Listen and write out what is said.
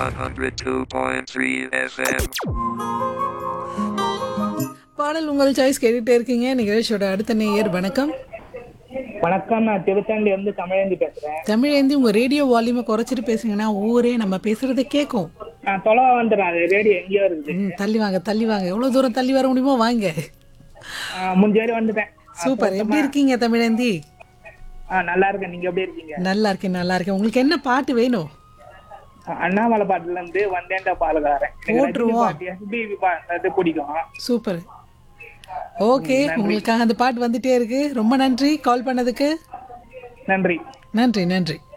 102.3 FM. பாடல் உங்கள் choice கேட்டுட்டே இருக்கீங்க. நிகழ்ச்சியோட அடுத்த நேயர் வணக்கம். வணக்கம், நான் திருத்தணில இருந்து தமிழேந்தி பேசுறேன். தமிழேந்தி, உங்க ரேடியோ வால்யூமை குறைச்சிட்டு பேசுங்கன்னா ஊரே நம்ம பேசுறதை கேட்கும். நான் தொலைவா வந்துடுறேன், அது ரேடியோ எங்கேயோ இருக்குது. தள்ளி வாங்க தள்ளி வாங்க, எவ்வளவு தூரம் தள்ளி வர முடியுமோ வாங்க. முஞ்சேரி வந்துட்டேன். சூப்பர். எப்படி இருக்கீங்க தமிழேந்தி? நல்லா இருக்கேன், நீங்க எப்படி இருக்கீங்க? நல்லா இருக்கேன் நல்லா இருக்கேன். உங்களுக்கு என்ன பாட்டு வேணும்? அண்ணாமலை பாட்டுல இருந்து வந்தேன்டா பாலுகாரன். போட்டுருவோம். SPB பாட்டு பிடிக்கும். சூப்பர். ஓகே, உங்களுக்காக அந்த பாட்டு வந்துட்டே இருக்கு. ரொம்ப நன்றி கால் பண்ணதுக்கு. நன்றி. நன்றி நன்றி.